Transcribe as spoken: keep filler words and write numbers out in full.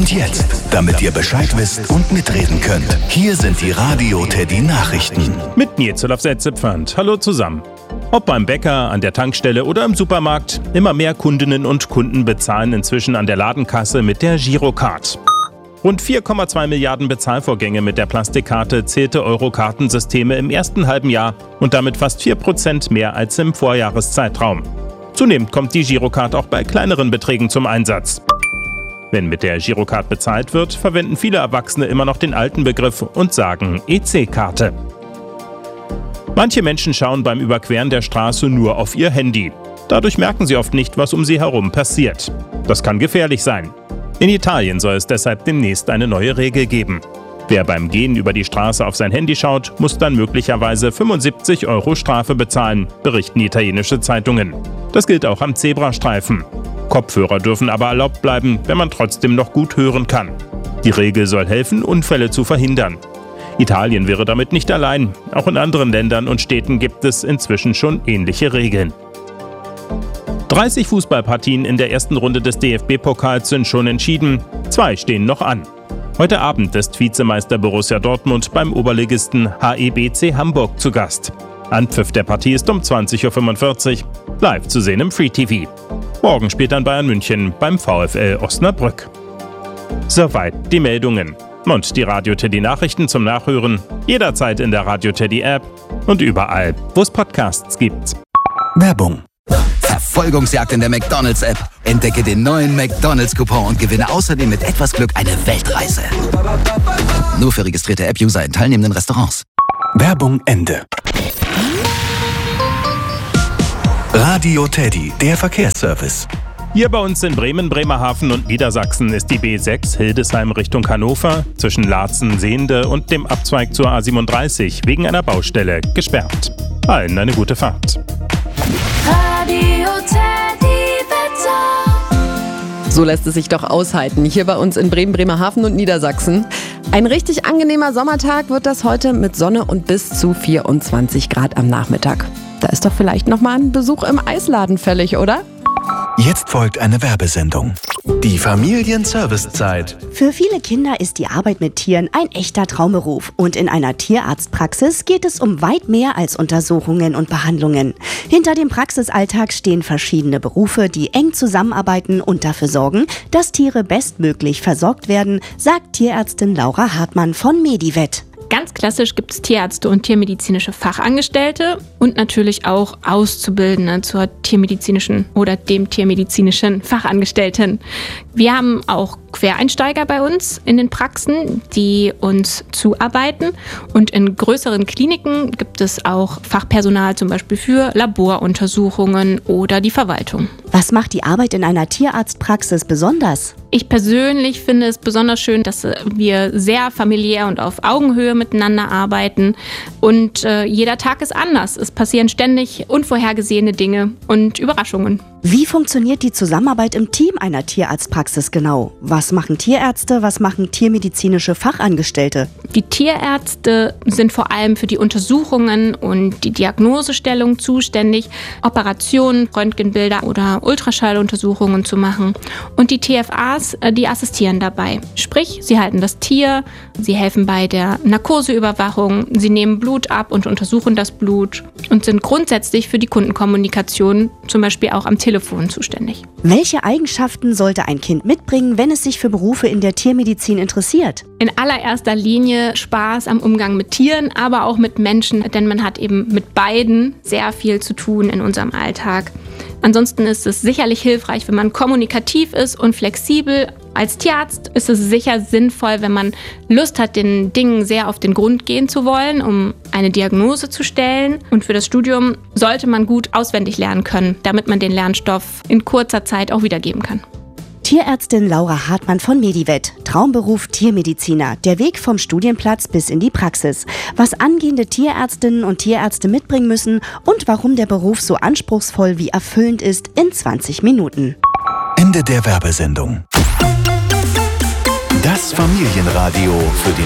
Und jetzt, damit ihr Bescheid wisst und mitreden könnt, hier sind die Radio Teddy Nachrichten. Mit Nils auf Setzepfand. Hallo zusammen. Ob beim Bäcker, an der Tankstelle oder im Supermarkt, immer mehr Kundinnen und Kunden bezahlen inzwischen an der Ladenkasse mit der Girocard. Rund vier Komma zwei Milliarden Bezahlvorgänge mit der Plastikkarte zählte Euro-Kartensysteme im ersten halben Jahr und damit fast vier Prozent mehr als im Vorjahreszeitraum. Zunehmend kommt die Girocard auch bei kleineren Beträgen zum Einsatz. Wenn mit der Girocard bezahlt wird, verwenden viele Erwachsene immer noch den alten Begriff und sagen E C-Karte. Manche Menschen schauen beim Überqueren der Straße nur auf ihr Handy. Dadurch merken sie oft nicht, was um sie herum passiert. Das kann gefährlich sein. In Italien soll es deshalb demnächst eine neue Regel geben. Wer beim Gehen über die Straße auf sein Handy schaut, muss dann möglicherweise fünfundsiebzig Euro Strafe bezahlen, berichten italienische Zeitungen. Das gilt auch am Zebrastreifen. Kopfhörer dürfen aber erlaubt bleiben, wenn man trotzdem noch gut hören kann. Die Regel soll helfen, Unfälle zu verhindern. Italien wäre damit nicht allein. Auch in anderen Ländern und Städten gibt es inzwischen schon ähnliche Regeln. dreißig Fußballpartien in der ersten Runde des D F B-Pokals sind schon entschieden. Zwei stehen noch an. Heute Abend ist Vizemeister Borussia Dortmund beim Oberligisten H E B C Hamburg zu Gast. Anpfiff der Partie ist um zwanzig Uhr fünfundvierzig. Live zu sehen im Free T V. Morgen spielt dann Bayern München beim VfL Osnabrück. Soweit die Meldungen. Und die Radio Teddy Nachrichten zum Nachhören jederzeit in der Radio Teddy App und überall, wo es Podcasts gibt. Werbung. Verfolgungsjagd in der McDonald's-App. Entdecke den neuen McDonald's-Coupon und gewinne außerdem mit etwas Glück eine Weltreise. Nur für registrierte App-User in teilnehmenden Restaurants. Werbung Ende. Radio Teddy, der Verkehrsservice. Hier bei uns in Bremen, Bremerhaven und Niedersachsen ist die B sechs Hildesheim Richtung Hannover zwischen Laatzen-Sehnde und dem Abzweig zur A siebenunddreißig wegen einer Baustelle gesperrt. Allen eine gute Fahrt. Radio Teddy Wetter. So lässt es sich doch aushalten, hier bei uns in Bremen, Bremerhaven und Niedersachsen. Ein richtig angenehmer Sommertag wird das heute mit Sonne und bis zu vierundzwanzig Grad am Nachmittag. Da ist doch vielleicht noch mal ein Besuch im Eisladen fällig, oder? Jetzt folgt eine Werbesendung. Die Familienservicezeit. Für viele Kinder ist die Arbeit mit Tieren ein echter Traumberuf. Und in einer Tierarztpraxis geht es um weit mehr als Untersuchungen und Behandlungen. Hinter dem Praxisalltag stehen verschiedene Berufe, die eng zusammenarbeiten und dafür sorgen, dass Tiere bestmöglich versorgt werden, sagt Tierärztin Laura Hartmann von Medivet. Ganz klassisch gibt es Tierärzte und tiermedizinische Fachangestellte und natürlich auch Auszubildende zur tiermedizinischen oder dem tiermedizinischen Fachangestellten. Wir haben auch Quereinsteiger bei uns in den Praxen, die uns zuarbeiten. Und in größeren Kliniken gibt es auch Fachpersonal, zum Beispiel für Laboruntersuchungen oder die Verwaltung. Was macht die Arbeit in einer Tierarztpraxis besonders? Ich persönlich finde es besonders schön, dass wir sehr familiär und auf Augenhöhe miteinander arbeiten. Und äh, jeder Tag ist anders. Es passieren ständig unvorhergesehene Dinge und Überraschungen. Wie funktioniert die Zusammenarbeit im Team einer Tierarztpraxis genau? Was machen Tierärzte, was machen tiermedizinische Fachangestellte? Die Tierärzte sind vor allem für die Untersuchungen und die Diagnosestellung zuständig, Operationen, Röntgenbilder oder Ultraschalluntersuchungen zu machen. Und die T F As, die assistieren dabei. Sprich, sie halten das Tier, sie helfen bei der Narkoseüberwachung, sie nehmen Blut ab und untersuchen das Blut und sind grundsätzlich für die Kundenkommunikation, zum Beispiel auch am Telefon, zuständig. Welche Eigenschaften sollte ein Kind mitbringen, wenn es sich für Berufe in der Tiermedizin interessiert? In allererster Linie Spaß am Umgang mit Tieren, aber auch mit Menschen, denn man hat eben mit beiden sehr viel zu tun in unserem Alltag. Ansonsten ist es sicherlich hilfreich, wenn man kommunikativ ist und flexibel. Als Tierarzt ist es sicher sinnvoll, wenn man Lust hat, den Dingen sehr auf den Grund gehen zu wollen, um eine Diagnose zu stellen. Und für das Studium sollte man gut auswendig lernen können, damit man den Lernstoff in kurzer Zeit auch wiedergeben kann. Tierärztin Laura Hartmann von Medivet, Traumberuf Tiermediziner, der Weg vom Studienplatz bis in die Praxis. Was angehende Tierärztinnen und Tierärzte mitbringen müssen und warum der Beruf so anspruchsvoll wie erfüllend ist, in zwanzig Minuten. Ende der Werbesendung. Das Familienradio für den